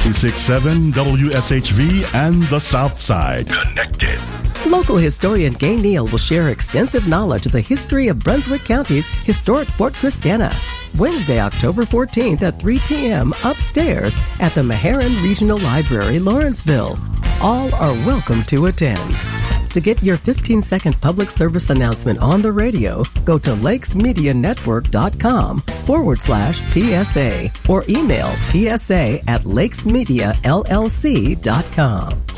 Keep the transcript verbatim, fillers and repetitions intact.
ninety-six point seven W S H V and the South Side. Connected. Local historian Gay Neal will share extensive knowledge of the history of Brunswick County's historic Fort Christiana. Wednesday, October fourteenth at three p.m. upstairs at the Meherrin Regional Library, Lawrenceville. All are welcome to attend. To get your fifteen-second public service announcement on the radio, go to lakesmedianetwork.com forward slash PSA or email psa at lakesmediallc.com.